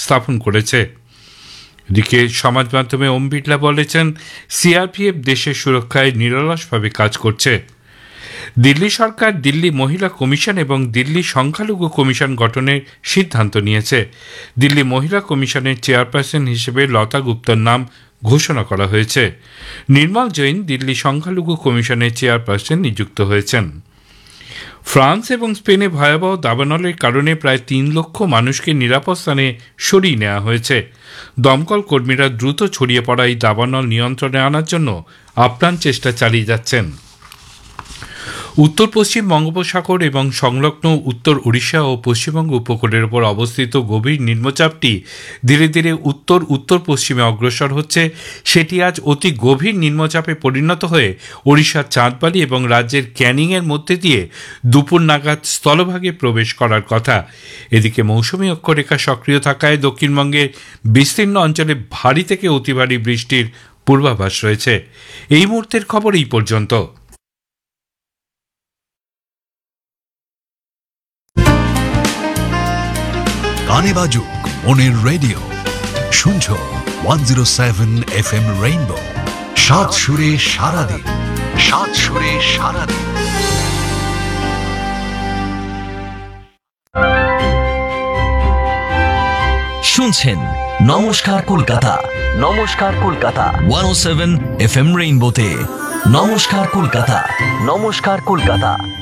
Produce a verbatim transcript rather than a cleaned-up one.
স্থাপন করেছে। এদিকে সমাজ মাধ্যমে ওম বিড়লা বলেছেন, সিআরপিএফ দেশের সুরক্ষায় নিরলসভাবে কাজ করছে। দিল্লি সরকার দিল্লি মহিলা কমিশন এবং দিল্লি সংখ্যালঘু কমিশন গঠনের সিদ্ধান্ত নিয়েছে। দিল্লি মহিলা কমিশনের চেয়ারপারসন হিসেবে লতা গুপ্তর নাম ঘোষণা করা হয়েছে। নির্মল জৈন দিল্লি সংখ্যালঘু কমিশনের চেয়ারপারসন নিযুক্ত হয়েছেন। ফ্রান্স এবং স্পেনে ভয়াবহ দাবানলের কারণে প্রায় তিন লক্ষ মানুষকে নিরাপদ স্থানে সরিয়ে নেওয়া হয়েছে। দমকল কর্মীরা দ্রুত ছড়িয়ে পড়া এই দাবানল নিয়ন্ত্রণে আনার জন্য আপ্রাণ চেষ্টা চালিয়ে যাচ্ছেন। উত্তর পশ্চিম বঙ্গোপসাগর এবং সংলগ্ন উত্তর উড়িষ্যা ও পশ্চিমবঙ্গ উপকূলের উপর অবস্থিত গভীর নিম্নচাপটি ধীরে ধীরে উত্তর উত্তর পশ্চিমে অগ্রসর হচ্ছে। সেটি আজ অতি গভীর নিম্নচাপে পরিণত হয়ে ওড়িশার চাঁদবালি এবং রাজ্যের ক্যানিংয়ের মধ্যে দিয়ে দুপুর নাগাদ স্থলভাগে প্রবেশ করার কথা। এদিকে মৌসুমী অক্ষরেখা সক্রিয় থাকায় দক্ষিণবঙ্গের বিস্তীর্ণ অঞ্চলে ভারী থেকে অতি ভারী বৃষ্টির পূর্বাভাস রয়েছে। এই মুহূর্তের খবর এই পর্যন্ত। গানে বাজুক মনের রেডিও, শুনছ one zero seven F M rainbow. সাত সুরে সারাদিন, সাত সুরে সারাদিন। শুনছেন নমস্কার কলকাতা, নমস্কার কলকাতা ওয়ান ও সেভেন এফ এম রেইনবোতে। নমস্কার কলকাতা, নমস্কার কলকাতা।